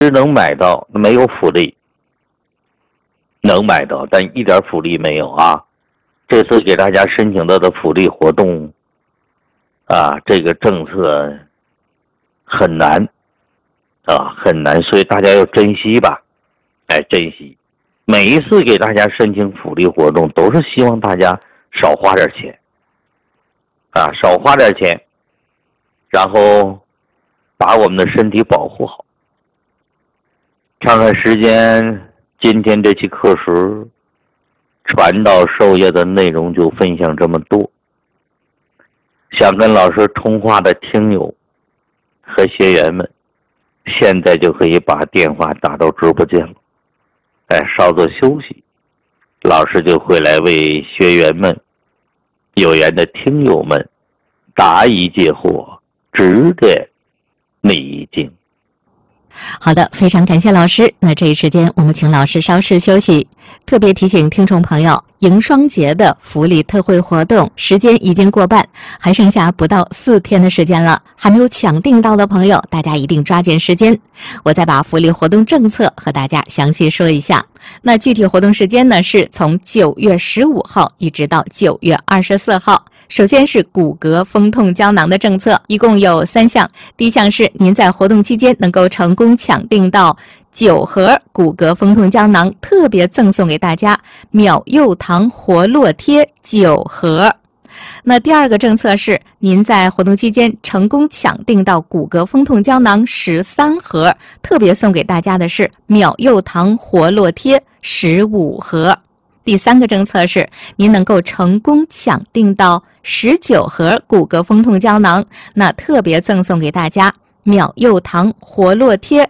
能买到，没有福利。能买到，但一点福利没有啊！这次给大家申请到的福利活动啊，这个政策很难啊，很难，所以大家要珍惜吧，珍惜。每一次给大家申请福利活动，都是希望大家少花点钱啊，少花点钱，然后把我们的身体保护好。看看时间，今天这期课时传道授业的内容就分享这么多。想跟老师通话的听友和学员们，现在就可以把电话打到直播间了。稍作休息，老师就会来为学员们、有缘的听友们答疑解惑，指点迷津。 好的，非常感谢老师。那这一时间我们请老师稍事休息。特别提醒听众朋友，迎双节的福利特惠活动时间已经过半，还剩下不到4天的时间了，还没有抢订到的朋友，大家一定抓紧时间。我再把福利活动政策和大家详细说一下。那具体活动时间呢，是从9月15号一直到9月24号。首先是骨骼风痛胶囊的政策，一共有3项。第一项是您在活动期间能够成功抢订到9盒骨骼风痛胶囊，特别赠送给大家秒柚糖活络贴9盒。那第二个政策是您在活动期间成功抢订到骨骼风痛胶囊13盒，特别送给大家的是秒柚糖活络贴15盒。第三个政策是您能够成功抢订到19盒骨骼风痛胶囊，那特别赠送给大家秒柚糖活络贴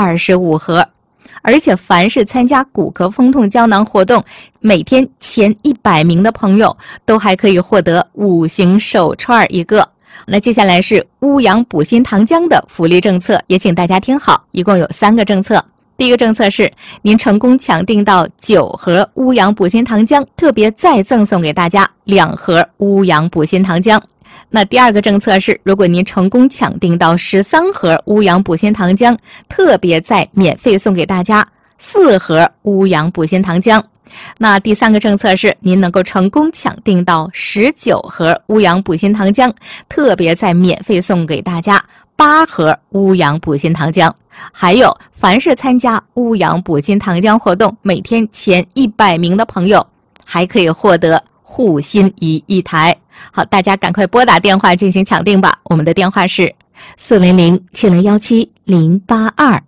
25盒。而且凡是参加骨骼风痛胶囊活动，每天前100名的朋友都还可以获得5型手串1个。那接下来是乌阳补心糖浆的福利政策，也请大家听好，一共有3个政策。第一个政策是您成功抢订到9盒乌阳补心糖浆，特别再赠送给大家2盒乌阳补心糖浆。那第二个政策是，如果您成功抢订到13盒乌阳补心糖浆，特别再免费送给大家4盒乌阳补心糖浆。那第三个政策是，您能够成功抢订到19盒乌阳补心糖浆，特别再免费送给大家8盒乌阳补心糖浆。还有，凡是参加乌阳补心糖浆活动，每天前100名的朋友还可以获得护心仪1台。好，大家赶快拨打电话进行抢订吧。我们的电话是400-7017-082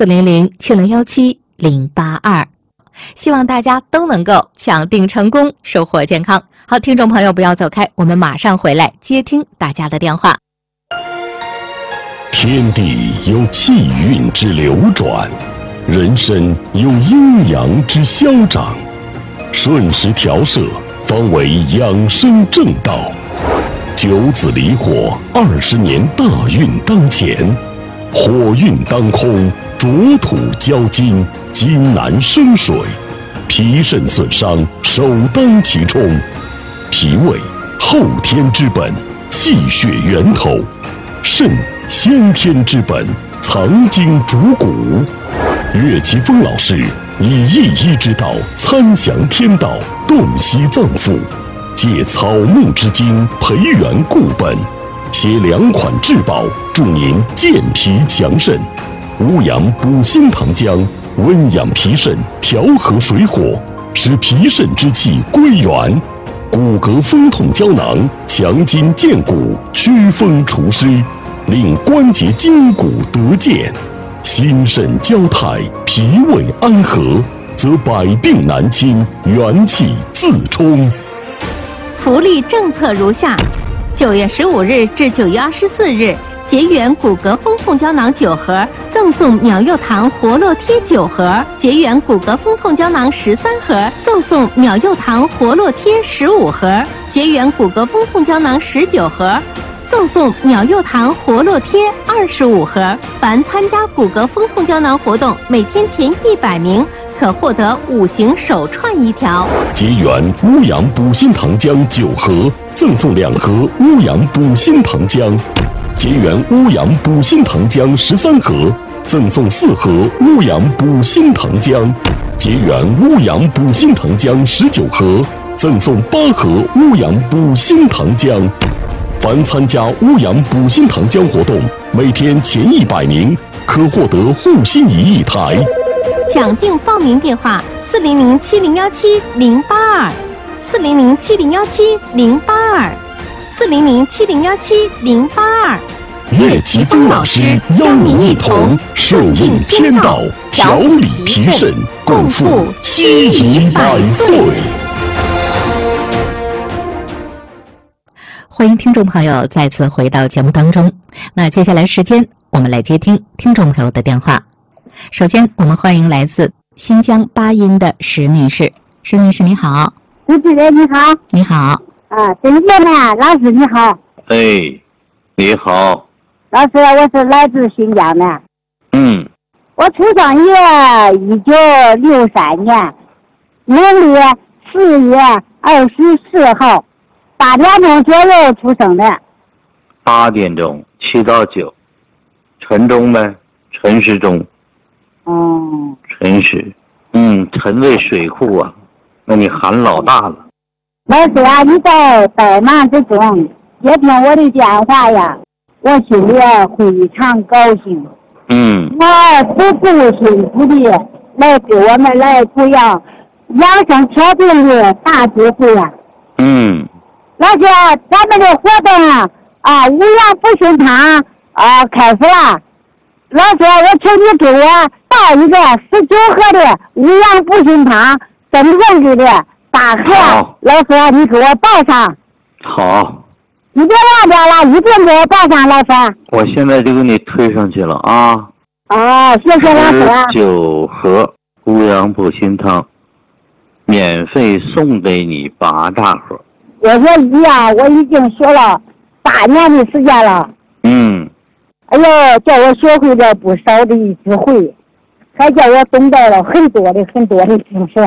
400-7017-082。希望大家都能够抢订成功，收获健康。好，听众朋友不要走开，我们马上回来接听大家的电话。 天地有气运之流转，人生有阴阳之消长，顺时调摄方为养生正道。九子离火20年大运当前，火运当空，浊土交金，金难生水，脾肾损伤首当其冲。脾胃后天之本，气血源头；肾先天之本，藏经主骨。岳奇峰老师以一医之道参详天道，洞悉脏腑，借草木之精培元固本，携2款至宝助您健脾强肾。乌阳补心糖浆温养脾肾，调和水火，使脾肾之气归元。骨骼风痛胶囊强筋健骨，祛风除湿，令关节筋骨得健。心肾交泰，脾胃安和，则百病难侵，元气自充。 福利政策如下：9月15日至9月24日，结缘骨骼风痛胶囊9盒，赠送秒柚糖活络贴9盒；结缘骨骼风痛胶囊13盒，赠送秒柚糖活络贴15盒；结缘骨骼风痛胶囊19盒，赠送秒柚糖活络贴25盒。凡参加骨骼风痛胶囊活动，每天前100名可获得5型手串1条。 结缘乌阳补心糖浆9盒，赠送2盒乌阳补心糖浆；结缘乌阳补心糖浆13盒， 赠送4盒乌阳补心糖浆，结缘乌阳补心糖浆19盒，赠送8盒乌阳补心糖浆。凡参加乌阳补心糖浆活动，每天前100名可获得护心仪1台。 抢订报名电话400-7017-082，400-7017-082，400-7017-082。 岳奇峰老师邀你一同顺应天道，调理提肾，共赴7宜100岁。 欢迎听众朋友再次回到节目当中。那接下来时间，我们来接听听众朋友的电话。首先，我们欢迎来自新疆巴音的石女士。石女士，你好。 主持人你好。 你好。 郑姐妹，老师你好。 哎，你好。 老师，我是来自新疆的。我出生于1963年农历4月24号8点钟左右出生的。 8点钟7到9，晨钟呗，陈时中。陈时，陈为水库啊，那你喊老大了。 老师啊，你在百忙之中接听我的电话呀，我心里非常高兴。我不顾辛苦的来给我们来培养养生调病的大智慧啊。老师，咱们的活动乌阳补心汤开始了。老师，我请你给我报一个19盒的乌阳补心汤，真正的大盒。老师，你给我报上。 好。 你别忘掉了，一定给我报上，老师。 我现在就给你推上去了啊。 谢谢老师。 19盒乌阳补心汤，免费送给你8大盒。 我说一样，我已经学了8年的时间了。哎呦，叫我学会了不少的智慧，还叫我懂到了很多的知识。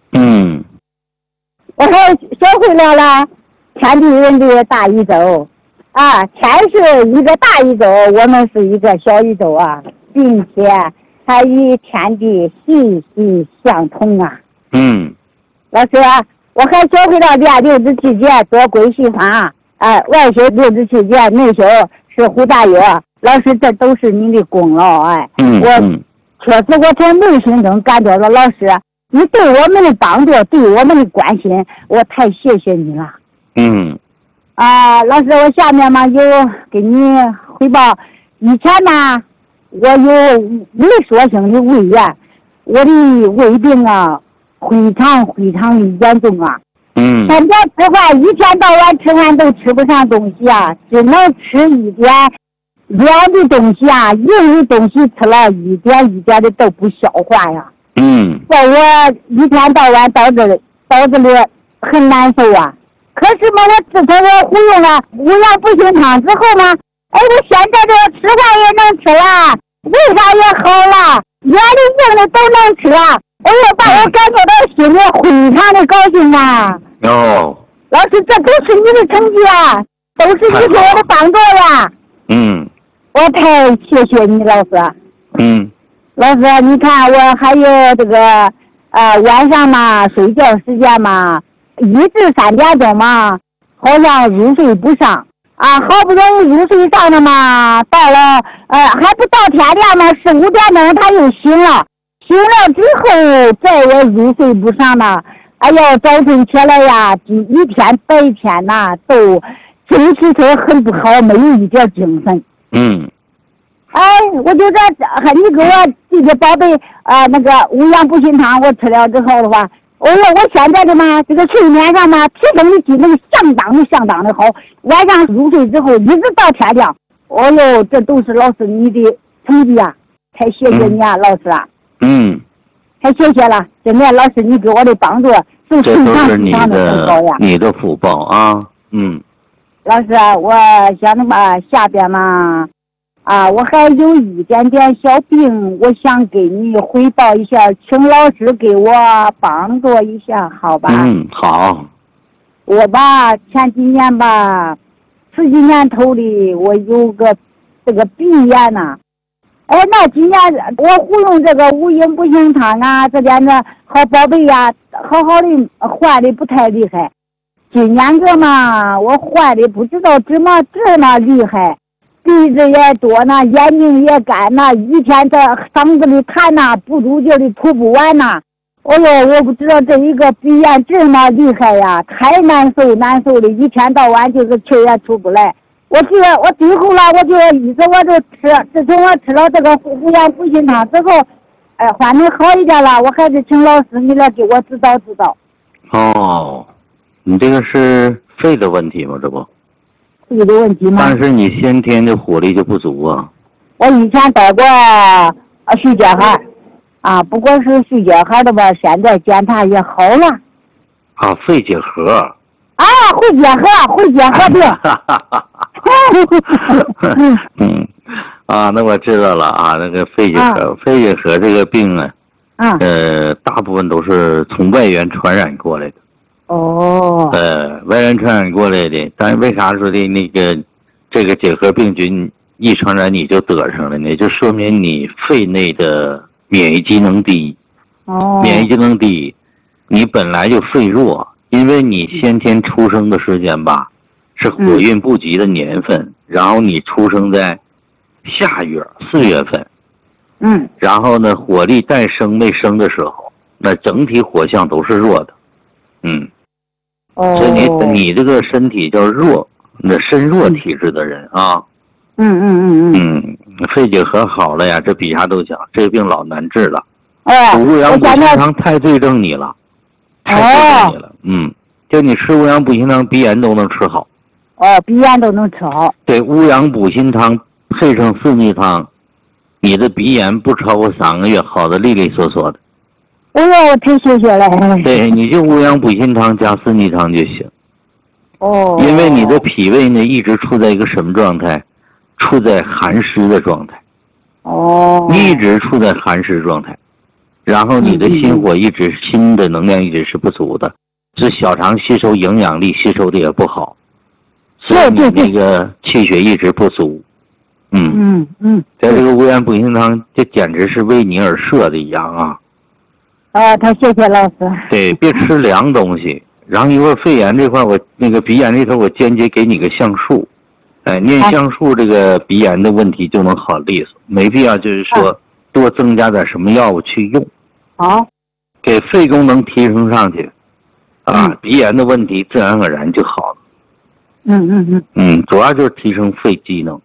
我还学会了天地人的大宇宙天是一个大宇宙，我们是一个小宇宙并且还与天地息息相通老师，我还学会了练6字气节，多归细花外修6字气节，内修是胡大药。老师，这都是您的功劳确实我从内心中感到了，老师你对我们的帮助，对我们的关心，我太谢谢你了。老师，我下面嘛就给你汇报。以前呢，我有萎缩性的胃炎，我的胃病非常的严重天天吃饭，一天到晚吃饭都吃不上东西只能吃一点软的东西硬的东西吃了一点的都不消化叫我一天到晚到这里很难受可是嘛，我自从我服用了乌阳补心汤之后呢，我现在这吃饭也能吃了，胃上也好了，软的硬的都能吃了，把我感觉到心里非常的高兴老师，这都是你的成绩都是你给我的帮助我太谢谢你，老师。老师，你看我还有这个晚上嘛，睡觉时间嘛1至3点钟嘛，好像入睡不上好不容易入睡上了嘛，到了还不到天亮嘛，4、5点钟他又醒了之后再我入睡不上了。早晨起来一天白天都精气神很不好，没有一点精神。我就这你给我弟弟宝贝那个乌阳补心汤，我吃了之后的话，我现在的嘛这个睡眠上嘛提升的机能相当的好，晚上入睡之后一直到天亮。这都是老师你的成绩太谢谢你老师太谢谢了，真的老师你给我的帮助是非常的很高你的福报老师我想那么下边嘛我还有一点点小病，我想给你汇报一下，请老师给我帮助一下，好吧？ 好。 我前几年10几年头的，我有个这个鼻炎哎，那今年我服用这个五阴补心汤啊，这边的好宝贝呀，好好的换的不太厉害。今年个嘛，我换的不知道怎么这么厉害，鼻子也多呢，眼睛也干呢，一天在嗓子里痰呐，不住劲的吐不完呐。哎呦，我不知道这一个鼻炎这么厉害呀，太难受的，一天到晚就是气也出不来。我最后了，我就一直我就吃，自从我吃了这个五阳补心汤之后，反正好一点了。我还是请老师你来给我指导指导。 哦，你这个是肺的问题吗？这不？ 肺的问题吗？ 但是你先天的火力就不足啊。 我以前得过肺结核，啊，不过是肺结核的吧，现在检查也好了。 啊，肺结核。 啊，肺结核病。 那我知道了啊，那个肺结核，肺结核这个病啊，大部分都是从外源传染过来的。 哦。 外源传染过来的，但为啥说的那个这个结核病菌一传染你就得上了呢？就说明你肺内的免疫机能低。 哦。 免疫机能低，你本来就肺弱。因为你先天出生的时间吧，是火运不及的年份，然后你出生在夏月4月份，然后呢，火力带生没生的时候，那整体火象都是弱的，所以你这个身体叫弱，那身弱体质的人啊，肺结核好了呀，这比啥都强，这个病老难治了，五阳补心汤太对症你了。太对症你了，就你吃乌阳补心汤，鼻炎都能吃好。 鼻炎都能吃好。 对，乌阳补心汤配上四逆汤，你的鼻炎不超过3个月好的利利索索的。 哎呦，我太谢谢了。 对，你就乌阳补心汤加四逆汤就行。因为你的脾胃呢一直处在一个什么状态？处在寒湿的状态。一直处在寒湿状态。然后你的心火心的能量一直是不足的，是小肠吸收营养力吸收的也不好，所以你那个气血一直不足。在这个乌阳补心汤，这简直是为你而设的一样啊！ 太谢谢老师。 对，别吃凉东西。然后一会儿肺炎这块，我那个鼻炎这头，我间接给你个橡树，念橡树，这个鼻炎的问题就能好利索，没必要就是说。多增加点什么药物去用，给肺功能提升上去，鼻炎的问题自然而然就好了。主要就是提升肺机能。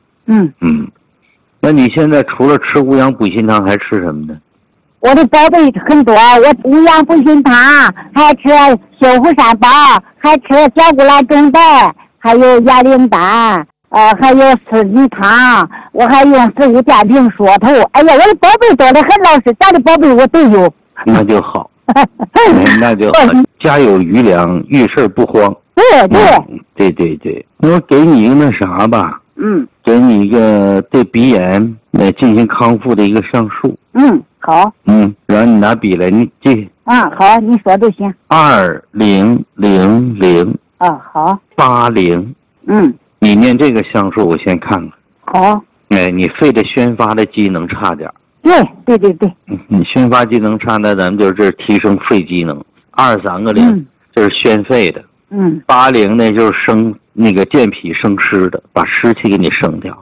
那你现在除了吃乌阳补心汤，还吃什么呢？ 我的宝贝很多，我乌阳补心汤，还吃修护三宝，还吃小骨兰中带，还有鸭灵丹。还有四逆汤，我还用15电瓶缩头。哎呀，我的宝贝多得很，老师，咱的宝贝我都有。 那就好，那就好，家有余粮，遇事不慌。对，我给你一个那啥吧，给你一个对鼻炎进行康复的一个橡树。 好。 然后你拿笔来，你记。 好，你说都行。 2000。 好。 80。你念这个橡树，我先看看。 好。 你肺的宣发的机能差点。 对。 你宣发机能差，那咱们就是提升肺机能。23个0，就是宣肺的。80呢，就是生那个健脾生湿的，把湿气给你生掉。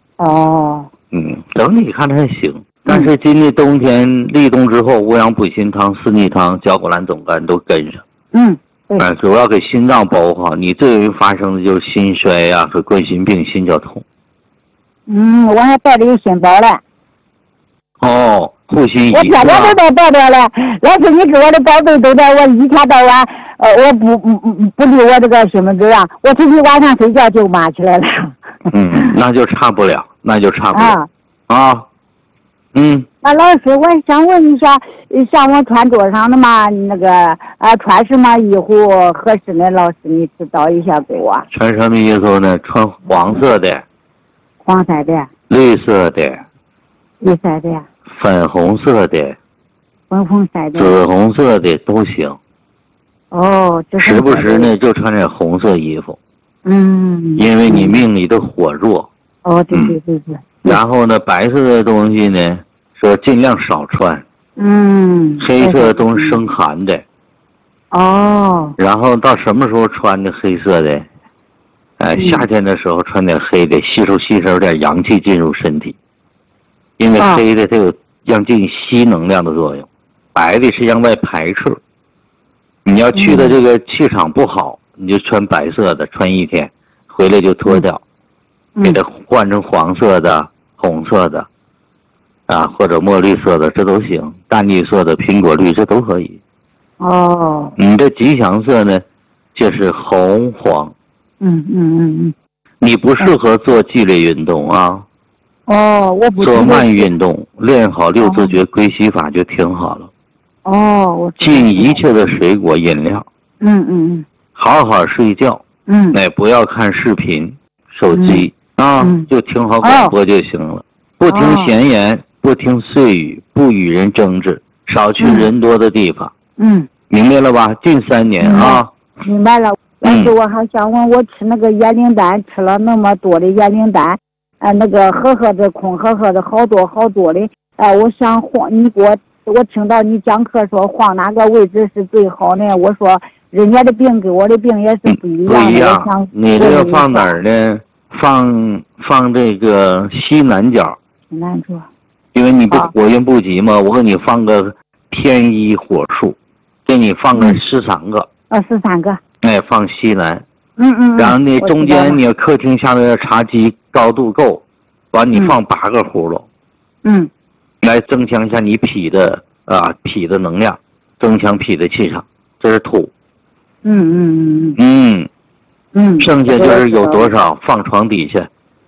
整体看着还行。但是今年冬天立冬之后，乌阳补心汤、四逆汤、绞股蓝总干都跟上。主要给心脏保护好。你最容易发生的就是心衰呀，和冠心病、心绞痛。 我还带着一心包了。 护心仪。 我天天都在带着了。老师，你给我的宝贝都在我一天到晚，我不理我这个心门子啊，我自己晚上睡觉就麻起来了。 那就差不了。 那老师，我想问一下，像我穿桌上的嘛，那个穿什么衣服合适呢？老师，你指导一下给我。 穿什么衣服呢？穿黄色的、 黄色的、 绿色的、粉红色的、紫红色的都行。时不时呢就穿点红色衣服。因为你命里的火弱。 然后呢，白色的东西呢，说尽量少穿。黑色的东西生寒的。然后到什么时候穿的黑色的？夏天的时候穿点黑的，吸收点阳气进入身体。因为黑的它有让进吸能量的作用，白的是向外排斥。你要去的这个气场不好，你就穿白色的，穿一天，回来就脱掉，给它换成黄色的、红色的，或者墨绿色的，这都行。淡绿色的、苹果绿，这都可以。你的吉祥色呢，就是红黄。你不适合做剧烈运动啊。 我不做慢运动，练好六字诀归西法就挺好了。 我禁一切的水果饮料。好好睡觉。不要看视频、手机就听好广播就行了。不听闲言，不听碎语，不与人争执，少去人多的地方。明白了吧？近3年啊。 明白了。老师，我还想问，我吃那个椰灵丹，吃了那么多的椰灵丹，那个呵呵的空呵呵的好多的，我想晃你给我听到你讲课说晃哪个位置是最好的，我说人家的病跟我的病也是不一样的。 不一样。你这个放哪儿呢？放这个西南角。 西南角。 因为你不火运不及嘛，我给你放个天一火树，给你放个13个。 13个。 放西南。然后呢，中间你客厅下面的茶几高度够，完你放8个葫芦。来增强一下你脾的能量，增强脾的气场，这是土。剩下就是有多少放床底下。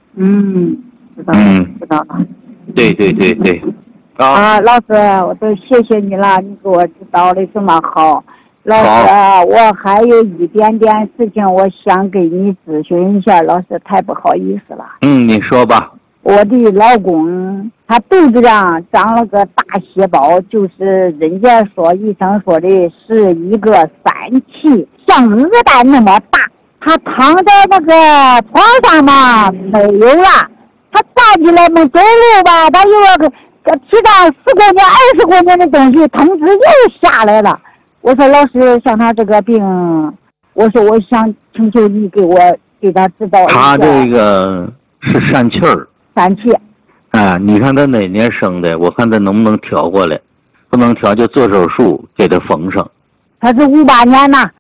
知道了。 对。 老师，我都谢谢你了，你给我指导的这么好。老师，我还有一点点事情，我想给你咨询一下，老师太不好意思了。 你说吧。 我的老公他肚子上长了个大血包，就是人家说医生说的是一个3期，像鹅蛋那么大。他躺在那个床上嘛没有了，他站起来没走路吧，他又提上10公斤、20公斤的东西，通知又下来了。我说老师，像他这个病，我说我想请求你给他指导一下。 他这个是疝气儿。 疝气。 你看他哪年生的？我看他能不能调过来，不能调就做手术给他缝上。 他是58年呐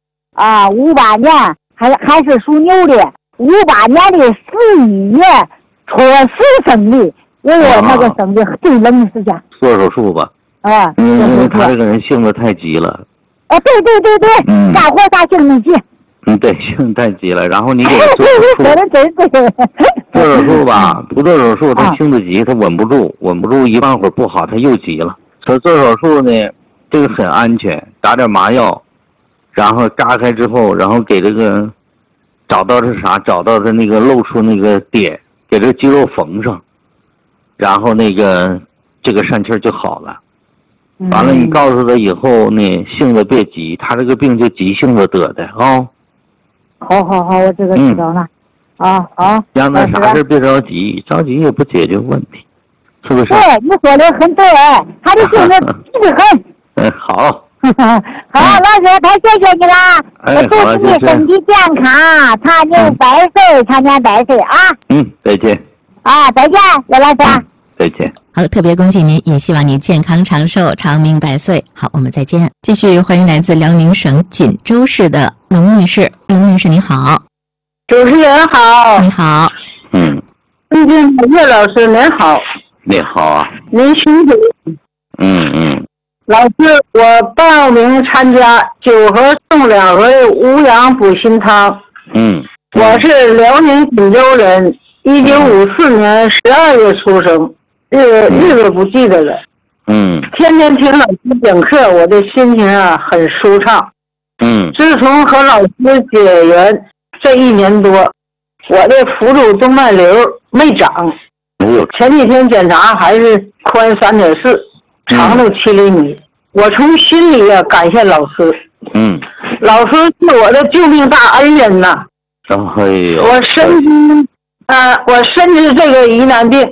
，58年还是属牛的，58年的11月初10生的，我那个生的最冷的时间。 做手术吧。因为他这个人性子太急了。 对，干活啥性子急。 对，性太急了。然后你给他做手术。做手术吧，不做手术他性子急，他稳不住，一半会儿不好他又急了。所以做手术呢，这个很安全，打点麻药，然后扎开之后，然后给这个找到他那个露出那个点，给这个肌肉缝上，然后这个疝气就好了。完了，你告诉他以后呢，性子别急，他这个病就急性子得的啊。 好，我这个知道了。好。 让他啥事别着急，着急也不解决问题，是不是？ 对，你说的很对，他的性子急得很。 好。 好，老师，太谢谢你了。我祝你身体健康，长命百岁，长年百岁啊。 再见。 再见，刘老师。 再见。 好，特别恭喜您，也希望你健康长寿，长命百岁。好，我们再见。继续欢迎来自辽宁省锦州市的龙女士。龙女士，你好。 主持人好。 你好。 岳老师您好。 你好啊。 您辛苦。老师，我报名参加9盒送2盒的无氧补心汤。我是辽宁锦州人，1954年12月出生，日子不记得了。天天听老师讲课，我的心情很舒畅。自从和老师结缘这1年多，我的腹主动脉瘤没长，前几天检查还是宽3.4，长度7厘米。我从心里感谢老师。老师是我的救命大恩人呐。我深知这个疑难病，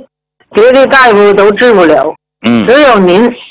别的大夫都治不了，只有您